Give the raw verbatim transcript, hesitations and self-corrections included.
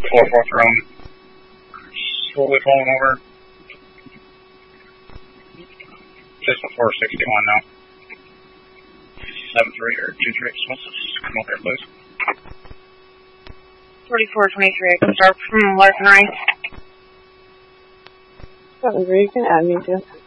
four four throne. Slowly falling over. Just before sixty-one now. seven three or two three. What's this? Come up here, please. forty-four twenty-three, I can start from left and right. Something where you can add me to.